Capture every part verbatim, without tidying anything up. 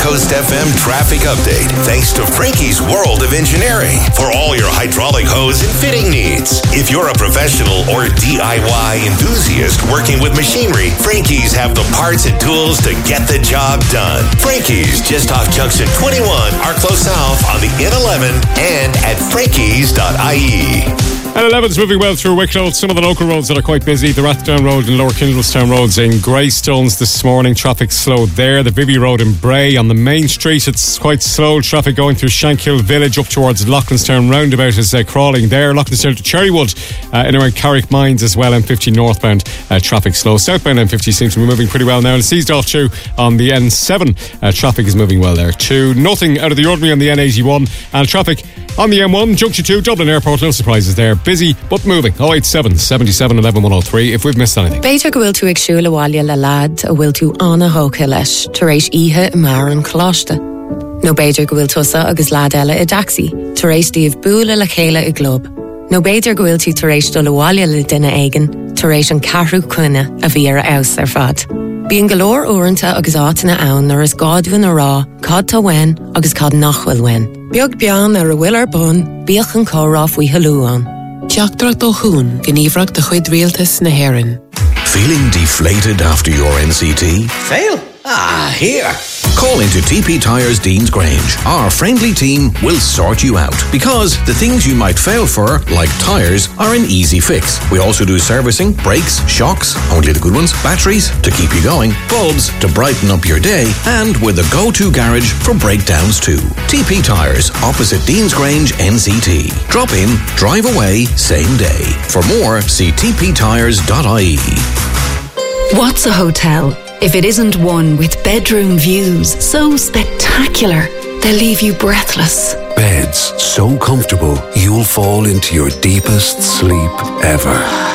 Coast F M traffic update, thanks to Frankie's World of Engineering for all your hydraulic hose and fitting needs. If you're a professional or D I Y enthusiast working with machinery, Frankie's have the parts and tools to get the job done. Frankie's, just off Junction twenty-one, Arklow South on the N eleven and at frankies dot I E. N eleven's moving well through Wicklow. Some of the local roads that are quite busy. The Rathdown Road and Lower Kindlestown roads in Greystones this morning. Traffic slowed there. The Vibby Road in Bray on the main street. It's quite slow. Traffic going through Shankill Village up towards Loughlinstown roundabout is uh, crawling there. Loughlinstown to Cherrywood uh, in around Carrick Mines as well. M fifty northbound uh, traffic slow. Southbound M fifty seems to be moving pretty well now. And Seasdorf too on the N seven. Uh, traffic is moving well there too. Nothing out of the ordinary on the N eighty-one. And traffic on the M one, Junction two, Dublin Airport. No surprises there. Busy but moving. oh eight seven, seven seven, eleven, one oh three if we've missed anything. Beidir go bhfuil tú ag siúla bhaile le lad a bhfuil tú anna hóca leis tar éis ihe i mar an chláiste. No beidir go bhfuil tusa agus lad eile i daxi tar éis díobh búla le chéile i glob. No beidir go bhfuil tú tar éis dul bhaile le duine éigen tar éis an carrú cuine a bhí ar a aus ar fad. Bíon golóir uaireanta agus átainna ann ar is gádmhain a rá, cad tá wein agus cad nachhfuil wein. Beag bean ar a bhfuil ar bun, bíoch an córá faoi halúán. Teachtarach do hún, gníomhreacht de chuid rialtas na Héireann. Feeling deflated after your N C T? Fail? Ah, here. Call into T P Tyres Deans Grange. Our friendly team will sort you out because the things you might fail for, like tyres, are an easy fix. We also do servicing, brakes, shocks, only the good ones, batteries to keep you going, bulbs to brighten up your day, and we're the go-to garage for breakdowns too. T P Tyres, opposite Deans Grange N C T. Drop in, drive away, same day. For more, see t p tyres dot I E. What's a hotel if it isn't one with bedroom views so spectacular they'll leave you breathless? Beds so comfortable you'll fall into your deepest sleep ever.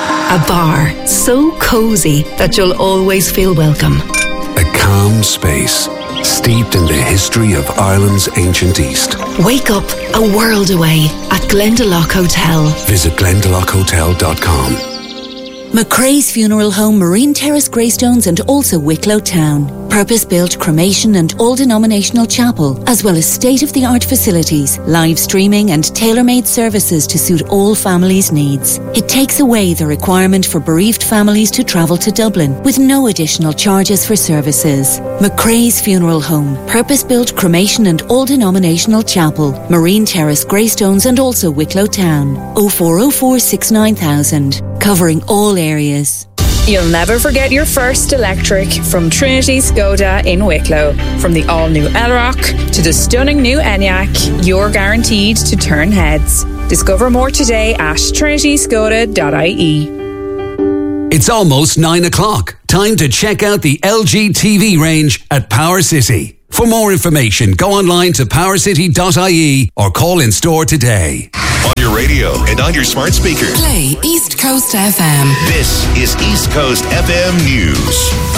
A bar so cozy that you'll always feel welcome. A calm space steeped in the history of Ireland's ancient East. Wake up a world away at Glendalough Hotel. Visit glendalough hotel dot com. McCrae's Funeral Home, Marine Terrace, Greystones and also Wicklow Town. Purpose-built cremation and all-denominational chapel, as well as state-of-the-art facilities, live streaming and tailor-made services to suit all families' needs. It takes away the requirement for bereaved families to travel to Dublin with no additional charges for services. McCrae's Funeral Home, purpose-built cremation and all-denominational chapel, Marine Terrace, Greystones and also Wicklow Town. oh four oh four six nine thousand, covering all areas. You'll never forget your first electric from Trinity Skoda in Wicklow. From the all-new Elrock to the stunning new Enyaq, you're guaranteed to turn heads. Discover more today at trinity skoda dot I E. It's almost nine o'clock. Time to check out the L G T V range at Power City. For more information, go online to power city dot I E or call in store today. On your radio and on your smart speaker. Play East Coast F M. This is East Coast F M News.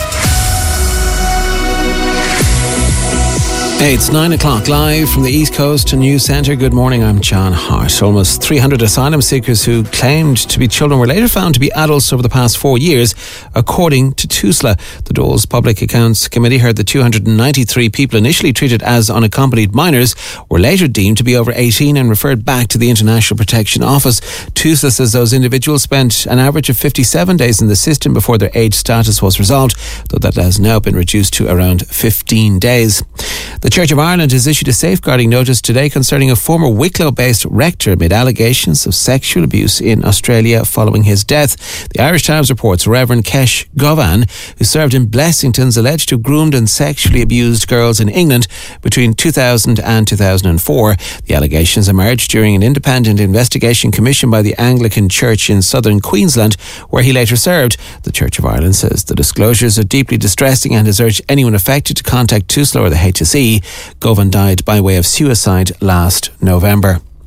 Hey, it's nine o'clock live from the East Coast News Centre. Good morning, I'm John Hart. Almost three hundred asylum seekers who claimed to be children were later found to be adults over the past four years, according to TUSLA. The Dole's Public Accounts Committee heard that two hundred ninety-three people initially treated as unaccompanied minors were later deemed to be over eighteen and referred back to the International Protection Office. TUSLA says those individuals spent an average of fifty-seven days in the system before their age status was resolved, though that has now been reduced to around fifteen days. The Church of Ireland has issued a safeguarding notice today concerning a former Wicklow-based rector amid allegations of sexual abuse in Australia following his death. The Irish Times reports Reverend Kesh Govan, who served in Blessington's, alleged to have groomed and sexually abused girls in England between two thousand and two thousand four. The allegations emerged during an independent investigation commissioned by the Anglican Church in southern Queensland, where he later served. The Church of Ireland says the disclosures are deeply distressing and has urged anyone affected to contact TUSLA or the H S E. Govan died by way of suicide last November.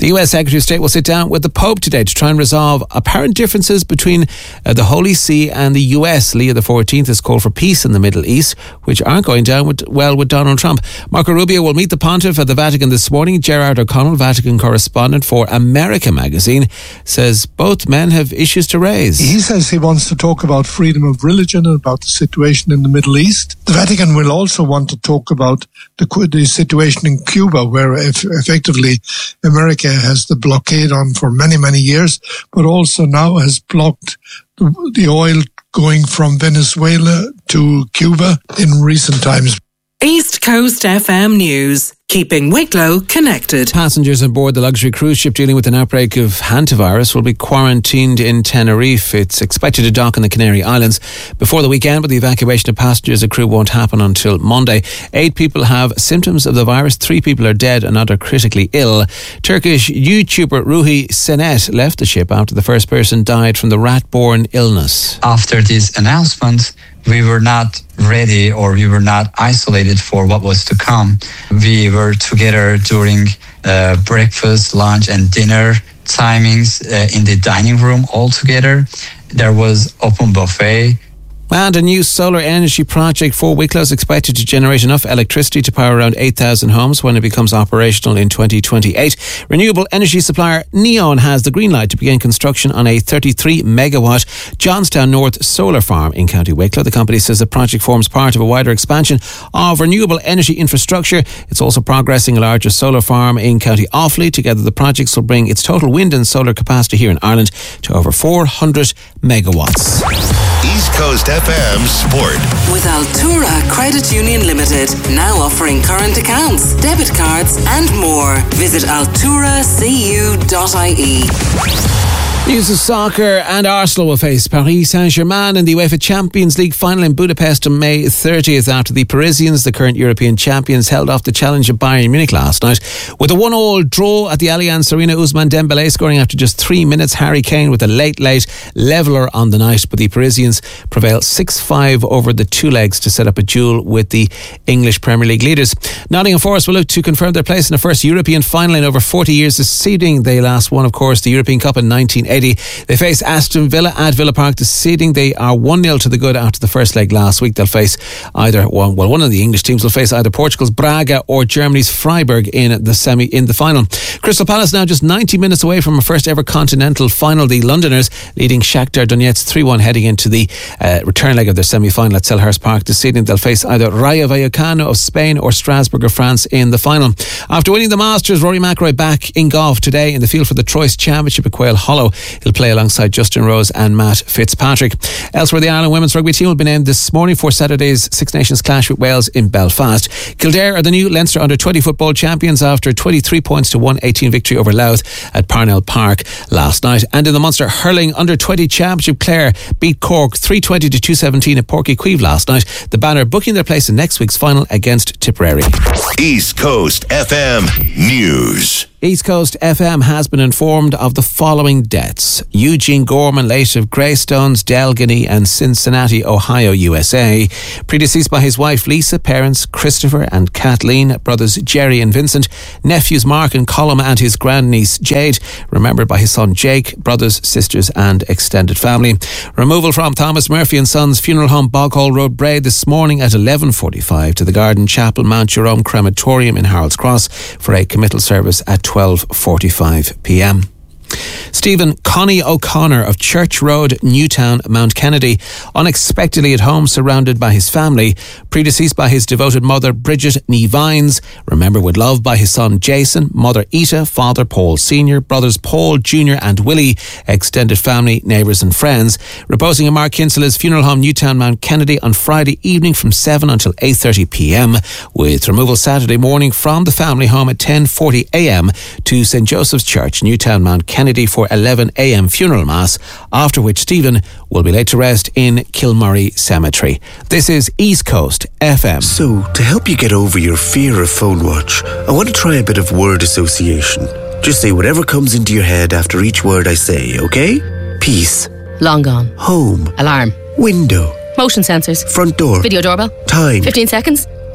The U S Secretary of State will sit down with the Pope today to try and resolve apparent differences between uh, the Holy See and the U S. Leo the fourteenth has called for peace in the Middle East, which aren't going down with, well with Donald Trump. Marco Rubio will meet the Pontiff at the Vatican this morning. Gerard O'Connell, Vatican correspondent for America magazine, says both men have issues to raise. He says he wants to talk about freedom of religion and about the situation in the Middle East. The Vatican will also want to talk about the, the situation in Cuba, where if, effectively America has the blockade on for many, many years, but also now has blocked the, the oil going from Venezuela to Cuba in recent times. East Coast F M News, keeping Wicklow connected. Passengers on board the luxury cruise ship dealing with an outbreak of hantavirus will be quarantined in Tenerife. It's expected to dock in the Canary Islands before the weekend, but the evacuation of passengers and crew won't happen until Monday. Eight people have symptoms of the virus. Three people are dead and are critically ill. Turkish YouTuber Ruhi Senet left the ship after the first person died from the rat-borne illness. After this announcement, we were not ready, or we were not isolated for what was to come. We were together during uh, breakfast, lunch and dinner timings uh, in the dining room all together. There was open buffet. And a new solar energy project for Wicklow is expected to generate enough electricity to power around eight thousand homes when it becomes operational in twenty twenty-eight. Renewable energy supplier Neon has the green light to begin construction on a thirty-three megawatt Johnstown North solar farm in County Wicklow. The company says the project forms part of a wider expansion of renewable energy infrastructure. It's also progressing a larger solar farm in County Offaly. Together, the projects will bring its total wind and solar capacity here in Ireland to over four hundred megawatts. East Coast F M Sport. With Altura Credit Union Limited, now offering current accounts, debit cards and more. Visit altura c u dot i e. News of soccer, and Arsenal will face Paris Saint-Germain in the UEFA Champions League final in Budapest on May thirtieth after the Parisians, the current European champions, held off the challenge of Bayern Munich last night. With a one-all draw at the Allianz Arena, Ousmane Dembélé scoring after just three minutes. Harry Kane with a late, late leveller on the night, but the Parisians prevail six five over the two legs to set up a duel with the English Premier League leaders. Nottingham Forest will look to confirm their place in the first European final in over forty years this evening. They last won, of course, the European Cup in nineteen eighty. They face Aston Villa at Villa Park this evening. They are one nil to the good after the first leg last week. They'll face either one, well, one of the English teams will face either Portugal's Braga or Germany's Freiburg in the semi in the final. Crystal Palace now just ninety minutes away from a first ever continental final. The Londoners leading Shakhtar Donetsk three one heading into the uh, return leg of their semi-final at Selhurst Park this evening. They'll face either Rayo Vallecano of Spain or Strasbourg of France in the final. After winning the Masters, Rory McIlroy back in golf today in the field for the Troyes Championship at Quail Hollow. He'll play alongside Justin Rose and Matt Fitzpatrick. Elsewhere, the Ireland women's rugby team will be named this morning for Saturday's Six Nations clash with Wales in Belfast. Kildare are the new Leinster under twenty football champions after twenty-three points to one eighteen victory over Louth at Parnell Park last night. And in the Munster hurling under twenty championship, Clare beat Cork three twenty to two seventeen at Porky Queeve last night. The Banner booking their place in next week's final against Tipperary. East Coast F M News. East Coast F M has been informed of the following deaths. Eugene Gorman, late of Greystones, Delgany and Cincinnati, Ohio, U S A. Predeceased by his wife Lisa, parents Christopher and Kathleen, brothers Jerry and Vincent, nephews Mark and Colum and his grandniece Jade, remembered by his son Jake, brothers, sisters and extended family. Removal from Thomas Murphy and Sons Funeral Home, Boghall Road, Bray, this morning at eleven forty-five to the Garden Chapel, Mount Jerome Crematorium in Harold's Cross for a committal service at twelve forty-five p.m. Stephen Connie O'Connor of Church Road, Newtown, Mount Kennedy, unexpectedly at home surrounded by his family, predeceased by his devoted mother Bridget Nee Vines, remembered with love by his son Jason, mother Ita, father Paul Senior, brothers Paul Junior and Willie, extended family, neighbours and friends, reposing in Mark Kinsella's funeral home, Newtown, Mount Kennedy on Friday evening from seven until eight thirty p.m, with removal Saturday morning from the family home at ten forty a.m. to Saint Joseph's Church, Newtown, Mount Kennedy for eleven a.m. funeral mass, after which Stephen will be laid to rest in Kilmurray Cemetery. This is East Coast F M. So, to help you get over your fear of phone watch, I want to try a bit of word association. Just say whatever comes into your head after each word I say, okay? Peace. Long gone. Home. Alarm. Window. Motion sensors. Front door. Video doorbell. Time. fifteen seconds.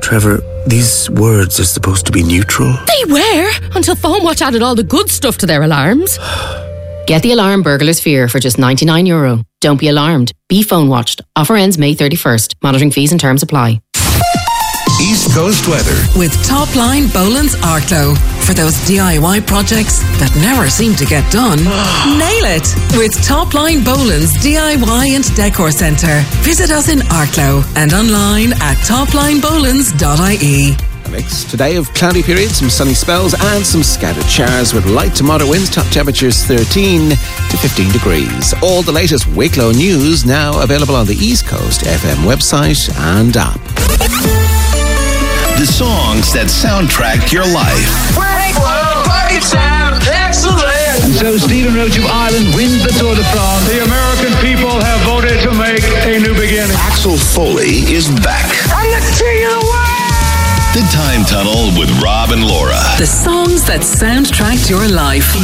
Trevor, these words are supposed to be neutral. They were, until PhoneWatch added all the good stuff to their alarms. Get the alarm burglar's fear for just ninety-nine euro. Don't be alarmed. Be phone watched. Offer ends May thirty-first. Monitoring fees and terms apply. East Coast weather. With Topline Boland's Arklow. For those D I Y projects that never seem to get done, nail it with Topline Boland's D I Y and Decor Centre. Visit us in Arklow and online at topline bolands dot I E. A mix today of cloudy periods, some sunny spells and some scattered showers with light to moderate winds, top temperatures thirteen to fifteen degrees. All the latest Wicklow news now available on the East Coast F M website and app. The songs that soundtrack your life. Wicklow, party time, excellent. And so Stephen Roach of Ireland wins the Tour de France. The American people have voted to make a new beginning. Axel Foley is back. I'm the king of the world. The Time Tunnel with Rob and Laura. The songs that soundtracked your life.